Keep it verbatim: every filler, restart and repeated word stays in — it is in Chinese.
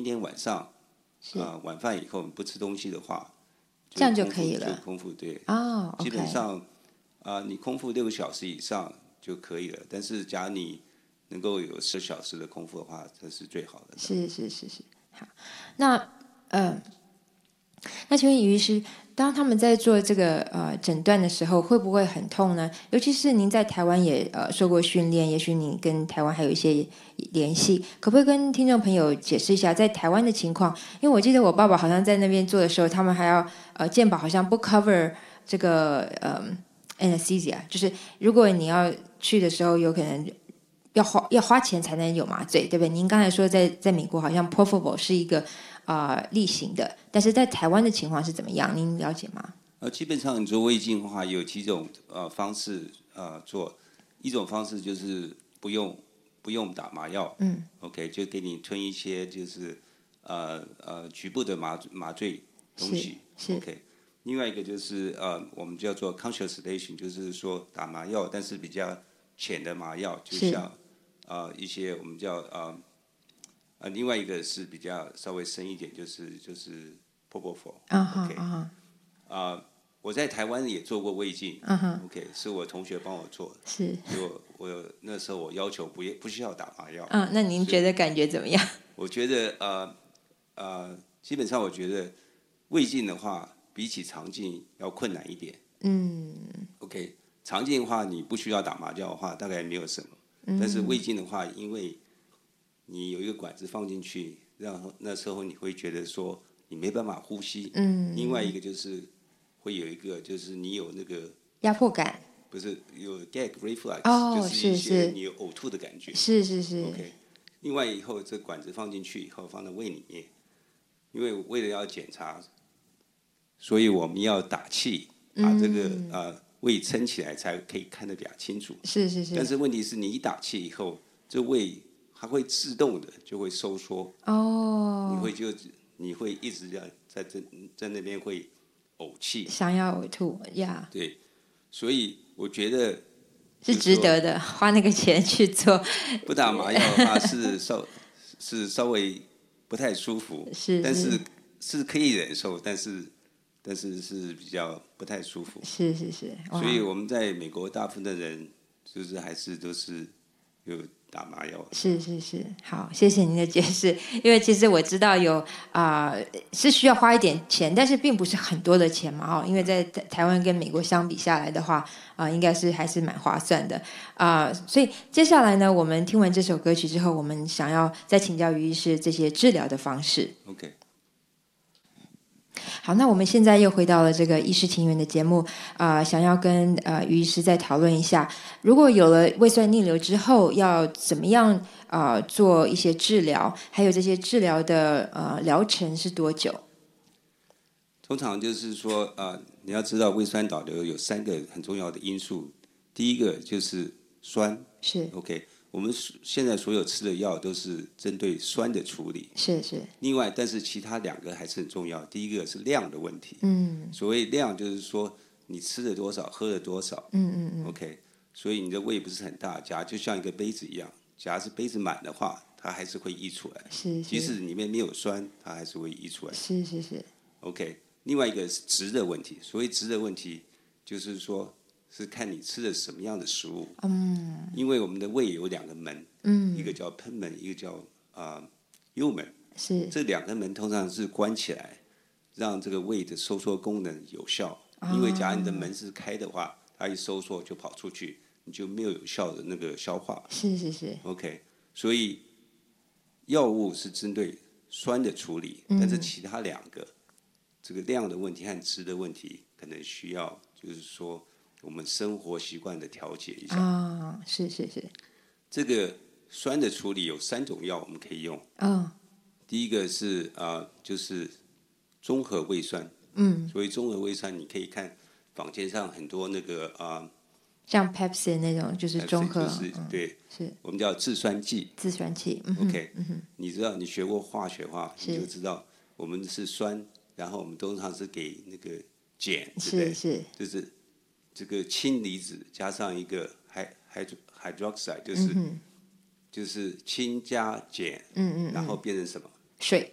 一天晚上啊、呃、晚饭以后你不吃东西的话， 就这样就可以了。 就空腹对。 哦、oh, ，OK。 基本上啊、呃，你空腹六个小时以上就可以了。但是假如你能够有十小时的空腹的话，这是最好的。 是是是是，好。那呃，那请问于医师，当他们在做这个呃诊断的时候，会不会很痛呢？尤其是您在台湾也呃受过训练，也许你跟台湾还有一些联系，可不可以跟听众朋友解释一下在台湾的情况？因为我记得我爸爸好像在那边做的时候，他们还要呃健保好像不 cover 这个呃 anesthesia， 就是如果你要去的时候，有可能要花要花钱才能有麻醉，对不对？您刚才说在在美国好像 propofol 是一个啊、呃、例行的，但是在台湾的情况是怎么样？您了解吗？ 呃，基本上你做胃镜的话，有几种呃方式呃做，一种方式就是不用不用打麻药， 嗯 ，OK， 就给你吞一些就是呃呃局部的麻麻醉东西，OK。另外一个就是呃我们叫做 conscious sedation， 就是说打麻药，但是比较浅的麻药，就像呃一些我们叫呃呃另外一个是比较稍微深一点，就是就是 propofol， 啊哈 OK， 啊哈。 啊，我在台湾也做过胃镜、 uh-huh. ，OK， 是我同学帮我做的。 是。 所以我我那时候我要求不不需要打麻药。 嗯，那您觉得感觉怎么样？ 我觉得呃呃，基本上我觉得胃镜的话，比起肠镜要困难一点。 嗯。 OK， 肠镜的话你不需要打麻药的话，大概没有什么。嗯、但是胃镜的话，因为你有一个管子放进去，然后那时候你会觉得说你没办法呼吸。 嗯。 另外一个就是会有一个就是你有那个压迫感。 不是有 gag reflex，、 哦、 就是一些你有呕吐的感觉。 是是是。 OK， 另外以后这管子放进去以后放在胃里面，因为为了要检查，所以我们要打气，把这个、嗯、呃胃撑起来才可以看得比较清楚。 是是是。 但是问题是你一打气以后，这胃它会自动的就会收缩。 哦。 你会就你会一直在在这在那边会呕气， 想要呕吐呀。 Yeah. 对，所以我觉得是值得的，花那个钱去做。 不打麻药的话是稍是稍微不太舒服， 是是但是是可以忍受，但是但是是比较不太舒服。 是是是。 所以我们在美国大部分的人就是还是都是有打麻药。 是是是，好，谢谢您的解释。因为其实我知道有啊、呃、是需要花一点钱，但是并不是很多的钱嘛哦。因为在台湾跟美国相比下来的话啊、呃，应该是还是蛮划算的啊、呃。所以接下来呢，我们听完这首歌曲之后，我们想要再请教于医师这些治疗的方式。 OK。 好，那我们现在又回到了这个医师情缘的节目啊、呃，想要跟呃于医师再讨论一下，如果有了胃酸逆流之后，要怎么样啊、呃、做一些治疗，还有这些治疗的呃疗程是多久？ 通常就是说呃，你要知道胃酸倒流有三个很重要的因素，第一个就是酸， 是 OK。我们现在所有吃的药都是针对酸的处理， 是是。 另外，但是其他两个还是很重要。第一个是量的问题， 嗯， 所谓量就是说你吃了多少，喝了多少， 嗯嗯嗯 ，OK。所以你的胃不是很大，假如就像一个杯子一样，假如是杯子满的话，它还是会溢出来， 是是。 即使里面没有酸，它还是会溢出来， 是是是 ，OK。另外一个是值的问题，所谓值的问题就是说。是看你吃的什么样的食物， 嗯， 因为我们的胃有两个门， 嗯， 一个叫喷门，一个叫啊、呃、幽门， 是这两个门通常是关起来，让这个胃的收缩功能有效。哦、因为假如你的门是开的话，它一收缩就跑出去，你就没有有效的那个消化。 是是是 ，OK。所以药物是针对酸的处理，嗯、但是其他两个这个量的问题和值的问题，可能需要就是说。我们生活习惯的调节一下啊、哦，是是是。 这个酸的处理有三种药我们可以用。 哦。 第一个是啊、呃，就是综合胃酸。 嗯。 所以综合胃酸，你可以看坊间上很多那个啊、呃， 像 Pepsi 那种就是综合， 就是、 嗯、 对， 是我们叫制酸剂。 制酸剂。嗯、 OK，、 嗯、 你知道你学过化学化，你就知道我们是酸，然后我们通常是给那个碱，对不对？ 是是， 就是。这个氢离子加上一个 hydroxide， 就是、嗯、就是氢加碱， 嗯嗯， 然后变成什么？ 水。